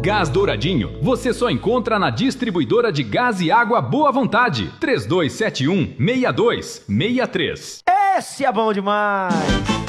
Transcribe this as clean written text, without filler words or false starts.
Gás Douradinho, você só encontra na distribuidora de gás e água Boa Vontade. 3271-6263. Esse é bom demais!